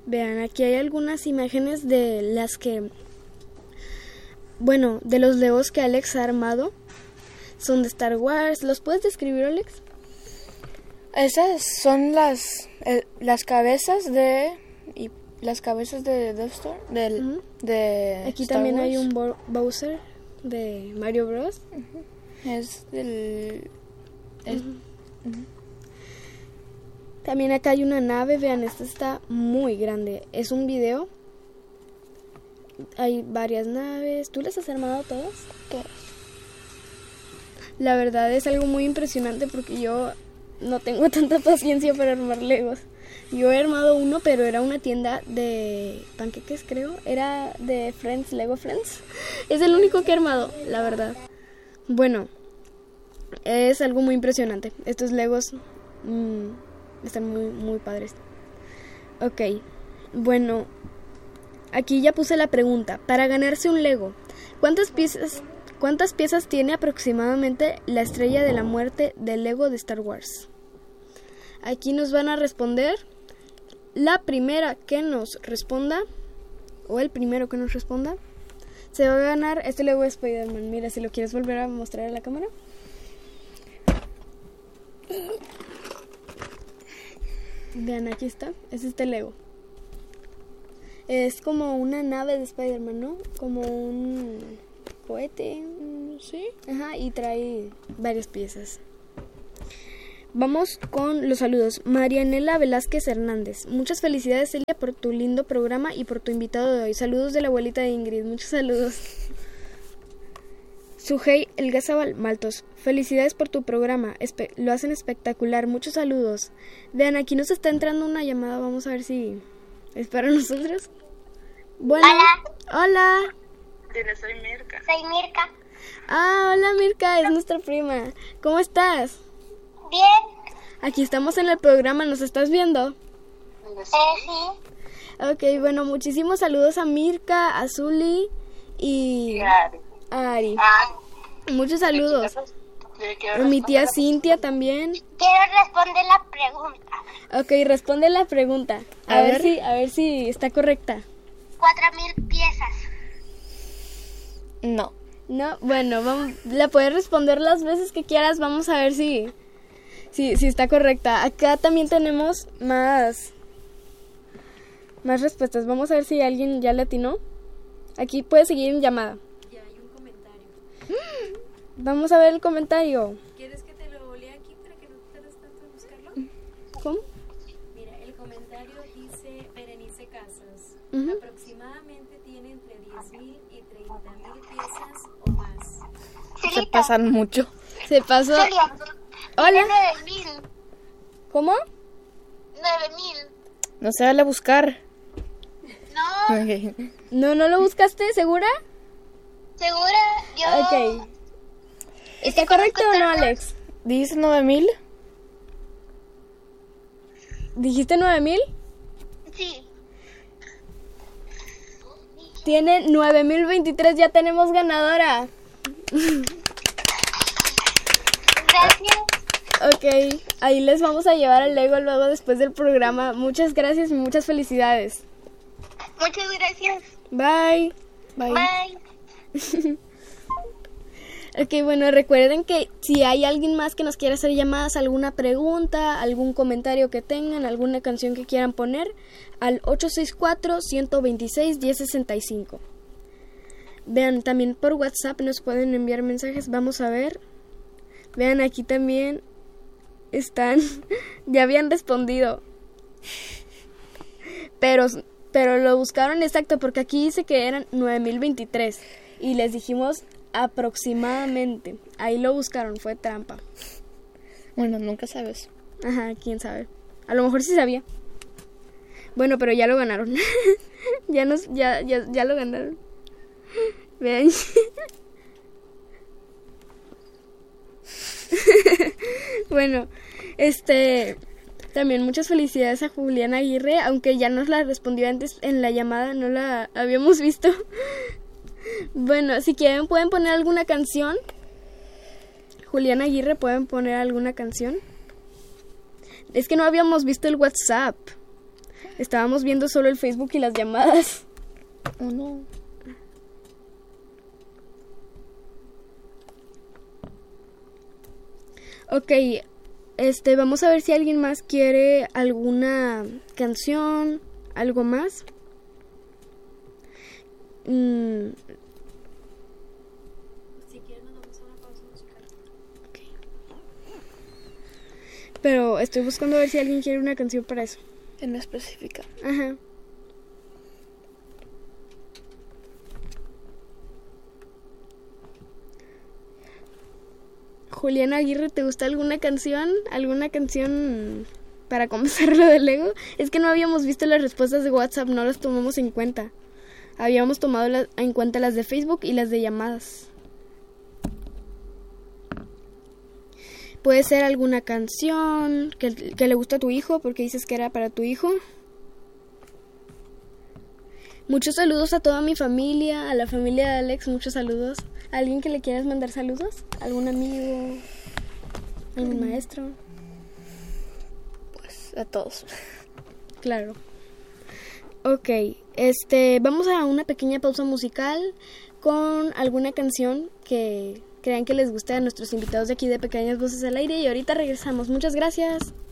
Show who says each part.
Speaker 1: Vean, aquí hay algunas imágenes de las que... Bueno, de los Legos que Alex ha armado. Son de Star Wars. ¿Los puedes describir, Alex?
Speaker 2: Esas son las cabezas de... Y las cabezas de Death Star. De
Speaker 1: aquí
Speaker 2: Star
Speaker 1: también
Speaker 2: Wars.
Speaker 1: hay un Bowser de Mario Bros.
Speaker 2: Es del...
Speaker 1: También acá hay una nave. Vean, esta está muy grande. Es un video. Hay varias naves. ¿Tú las has armado todas?
Speaker 2: Todas.
Speaker 1: La verdad es algo muy impresionante porque yo no tengo tanta paciencia para armar Legos. Yo he armado uno, pero era una tienda de panqueques, creo. Era de Friends, Lego Friends. Es el único que he armado, la verdad. Bueno, es algo muy impresionante. Estos Legos están muy, muy padres. Ok, bueno, aquí ya puse la pregunta. Para ganarse un Lego, ¿cuántas piezas tiene aproximadamente la Estrella de la Muerte del Lego de Star Wars? Aquí nos van a responder. La primera que nos responda, o el primero que nos responda, se va a ganar este Lego de Spider-Man. Mira, si lo quieres volver a mostrar a la cámara. Vean, aquí está. Es este Lego. Es como una nave de Spider-Man, ¿no? Como un cohete.
Speaker 2: Sí.
Speaker 1: Ajá, y trae varias piezas. Vamos con los saludos. Marianela Velázquez Hernández. Muchas felicidades, Celia, por tu lindo programa y por tu invitado de hoy. Saludos de la abuelita de Ingrid. Muchos saludos. Sujei Elgazabal Maltos. Felicidades por tu programa. Lo hacen espectacular. Muchos saludos. Vean, aquí nos está entrando una llamada. Vamos a ver si es para nosotros. Bueno. Hola.
Speaker 3: Dile, soy Mirka.
Speaker 4: Soy Mirka.
Speaker 1: Ah, hola Mirka, es nuestra prima. ¿Cómo estás?
Speaker 4: Bien.
Speaker 1: Aquí estamos en el programa, ¿nos estás viendo?
Speaker 4: Sí.
Speaker 1: Ok, bueno, muchísimos saludos a Mirka, a Zuli y a Ari. Muchos saludos. A mi tía Cintia también.
Speaker 4: Quiero responder la pregunta.
Speaker 1: Ok, responde la pregunta. A ver si está correcta.
Speaker 4: 4,000 piezas.
Speaker 2: No.
Speaker 1: No, bueno, la puedes responder las veces que quieras. Vamos a ver si está correcta. Acá también tenemos más respuestas. Vamos a ver si alguien ya le atinó. Aquí puede seguir en llamada.
Speaker 5: Ya hay un comentario.
Speaker 1: Vamos a ver el comentario.
Speaker 5: ¿Quieres que te lo lea aquí para que no te tardes tanto en buscarlo?
Speaker 1: ¿Cómo?
Speaker 5: Mira, el comentario dice Berenice Casas.
Speaker 1: Ujú.
Speaker 5: Aproximadamente tiene entre 10,000 y 30,000 piezas o más.
Speaker 2: Se pasan mucho.
Speaker 1: Se pasó.
Speaker 4: Celia.
Speaker 1: Hola.
Speaker 4: 9,000.
Speaker 1: ¿Cómo?
Speaker 4: 9,000.
Speaker 2: No se vale a buscar.
Speaker 4: No,
Speaker 2: Ok.
Speaker 1: ¿No lo buscaste? ¿Segura?
Speaker 4: segura. Yo.
Speaker 1: Ok. ¿Está correcto o no, Alex?
Speaker 2: ¿Dices 9,000?
Speaker 1: ¿Dijiste 9,000?
Speaker 4: Sí.
Speaker 1: Tiene 9,023, ya tenemos ganadora.
Speaker 4: Gracias.
Speaker 1: Ok, ahí les vamos a llevar el Lego luego después del programa. Muchas gracias y muchas felicidades.
Speaker 4: Muchas gracias.
Speaker 1: Bye.
Speaker 4: Bye.
Speaker 1: Ok, bueno, recuerden que si hay alguien más que nos quiera hacer llamadas, alguna pregunta, algún comentario que tengan, alguna canción que quieran poner, al 864-126-1065. Vean, también por WhatsApp nos pueden enviar mensajes, vamos a ver. Vean, aquí también están, ya habían respondido. Pero lo buscaron exacto porque aquí dice que eran 9,023 y les dijimos aproximadamente. Ahí lo buscaron, fue trampa.
Speaker 2: Bueno, nunca sabes.
Speaker 1: Ajá, quién sabe. A lo mejor sí sabía. Bueno, pero ya lo ganaron. ya lo ganaron. Vean. Bueno, también muchas felicidades a Juliana Aguirre, aunque ya nos la respondió antes en la llamada, no la habíamos visto. Bueno, si quieren pueden poner alguna canción. Juliana Aguirre, ¿pueden poner alguna canción? Es que no habíamos visto el WhatsApp. Estábamos viendo solo el Facebook y las llamadas.
Speaker 2: Oh, no.
Speaker 1: Ok, vamos a ver si alguien más quiere alguna canción, algo más.
Speaker 5: Si quieren nos vamos a una pausa musical.
Speaker 1: Pero estoy buscando a ver si alguien quiere una canción para eso.
Speaker 2: En no específica.
Speaker 1: Ajá. Juliana Aguirre, ¿te gusta alguna canción? ¿Alguna canción para comenzar lo del Lego? Es que no habíamos visto las respuestas de WhatsApp, no las tomamos en cuenta. Habíamos tomado en cuenta las de Facebook y las de llamadas. Puede ser alguna canción que le gusta a tu hijo, porque dices que era para tu hijo. Muchos saludos a toda mi familia, a la familia de Alex, muchos saludos. ¿A alguien que le quieras mandar saludos? ¿Algún amigo? ¿Algún maestro?
Speaker 2: Pues a todos.
Speaker 1: Claro. Ok, vamos a una pequeña pausa musical con alguna canción que crean que les guste a nuestros invitados de aquí de Pequeñas Voces al Aire y ahorita regresamos. Muchas gracias.